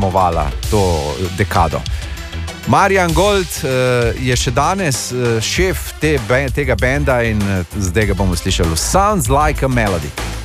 zaznamovala to dekado. Marian Gold je še danes šef tega benda in zdaj ga bomo slišali. Sounds like a melody.